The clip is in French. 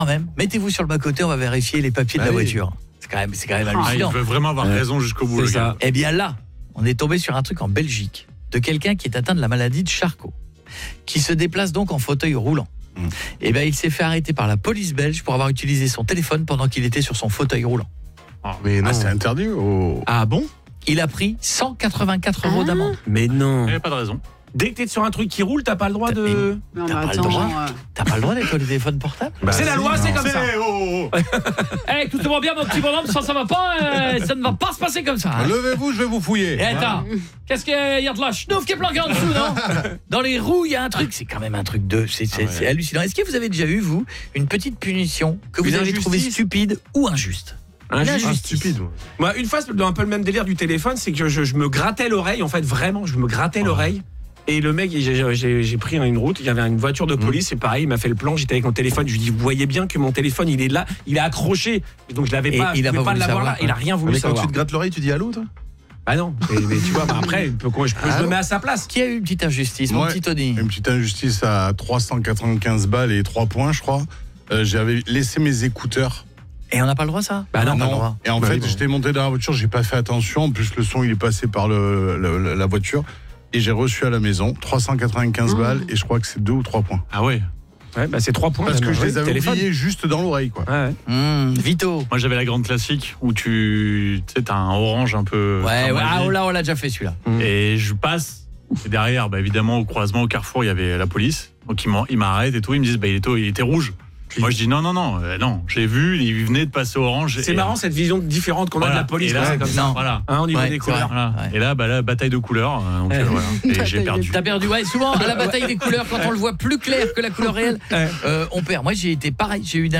quand même. Mettez-vous sur le bas-côté, on va vérifier les papiers de la voiture. C'est quand même hallucinant. Il veut vraiment avoir raison jusqu'au bout. C'est ça. Eh bien là, on est tombé sur un truc en Belgique de quelqu'un qui est atteint de la maladie de Charcot, qui se déplace donc en fauteuil roulant. Eh bien, il s'est fait arrêter par la police belge pour avoir utilisé son téléphone pendant qu'il était sur son fauteuil roulant. Mais non, c'est interdit. Ah bon? Il a pris 184 € d'amende. Mais non. Il n'y a pas de raison. Dès que t'es sur un truc qui roule, t'as pas le droit de... Non, T'as mais pas le attends. droit. T'as pas le droit d'être sur le téléphone portable. c'est la loi, c'est comme ça. Écoute-moi bien, mon petit bonhomme, ça va pas, ça ne va pas se passer comme ça. Hein. Levez-vous, je vais vous fouiller. Et attends, qu'est-ce qu'il y a de la chenouf qui est planquée en dessous, non? Dans les roues, il y a un truc, c'est quand même un truc de... C'est hallucinant. Est-ce que vous avez déjà eu, vous, une petite punition que vous Une avez trouvée injustice stupide ou injuste? Injustice. Stupide. Moi. Moi, une fois, dans un peu le même délire du téléphone, c'est que je me grattais l'oreille, en fait, vraiment, je me grattais l'oreille. Et le mec, j'ai pris une route, il y avait une voiture de police, et pareil, il m'a fait le plan, j'étais avec mon téléphone, je lui dis, vous voyez bien que mon téléphone, il est là, il est accroché, donc je l'avais pas, il a je pas pouvais pas voulu l'avoir savoir, là, il a rien voulu Mais quand savoir. tu te grattes l'oreille, tu dis allô, toi? Bah non, mais tu vois, après, je me mets à sa place. Qui a eu une petite injustice, mon Ouais. petit Tony? Une petite injustice à 395 balles et 3 points, je crois. J'avais laissé mes écouteurs. Et on n'a pas le droit, ça? Bah non, On n'a pas le Non. droit. Et en fait, j'étais monté dans la voiture, j'ai pas fait attention. En plus, le son, il est passé par la voiture. Et j'ai reçu à la maison 395 balles et je crois que c'est 2 ou 3 points. Ah ouais. Ouais, bah c'est 3 points. Parce que même, je les avais téléphone. oubliés juste dans l'oreille, quoi. Ouais. Vito. Moi, j'avais la grande classique où tu sais, t'as un orange un peu. Ouais, magie. ah, on l'a déjà fait, celui-là. Et je passe. Et derrière, évidemment, au croisement, au carrefour, il y avait la police. Donc, ils m'arrêtent et tout. Ils me disent, il était rouge. Moi, je dis non, j'ai vu, il venait de passer orange. C'est Et- marrant cette vision différente qu'on a de la police. Et là, quand c'est comme ça. non. Voilà. Hein, au niveau Ouais, des c'est couleurs. vrai. Voilà. Ouais. Et là, la bataille de couleurs. Donc, voilà. Et j'ai perdu. T'as perdu, ouais. Souvent, à la bataille des couleurs, quand on le voit plus clair que la couleur réelle, on perd. Moi, j'ai été pareil. J'ai eu une